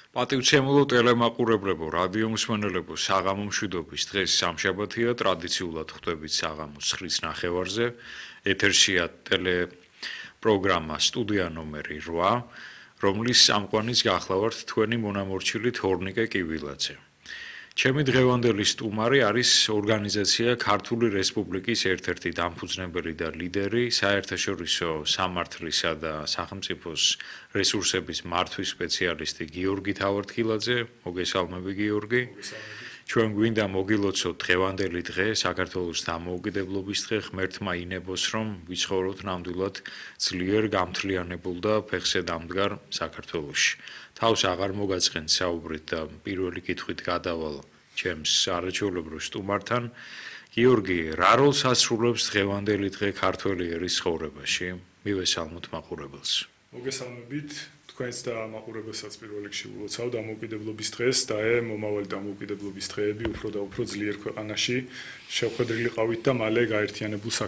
პატივცემულო ტელემაყურებლებო, რადიო მსმენელებო, საღამო მშვიდობის დღეს სამშაბათია, ტრადიციულად ხვდებით საღამოს 9:30-ზე. ეთერშია ტელეპროგრამა სტუდია ნომერი 8, რომლის წამყვანის გახლავართ თქვენი მონამორჩილი თორნიკე კივილაძე. ჩემი დღევანდელი სტუმარი არის ორგანიზაცია ქართული რესპუბლიკის ერთ-ერთი დამფუძნებელი და ლიდერი, საერთაშორისო სამართლისა და სახელმწიფოს რესურსების მართვის სპეციალისტი გიორგი თავართხილაძე. მოგესალმები გიორგი. ჩვენ გვინდა მოგილოცოთ დღევანდელი დღე, საქართველოს დამოუკიდებლობის დღე, ღმერთმა ინებოს, რომ ვიცხოვროთ ნამდვილად ძლიერ გამთლიანებულ და ფეხზე დამდგარ საქართველოში. თავს აღარ მოგაწყენთ საუბრით და პირველი კითხვით გადავალ ჩემს არაჩვეულებრივ სტუმართან. გიორგი, რა როლს ასრულებს დღევანდელი დღე ქართველი ერის ცხოვრებაში? მივესალმოთ მაყურებელს. მოგესალმებით, თქვენს და მაყურებელსაც პირველ რიგში ულოცავ დამოუკიდებლობის დღეს და მომავალი დამოუკიდებლობის დღეები უფრო და უფრო ძლიერ ქვეყანაში შევხვედრილი ყავით და მალე გაერთიანებულ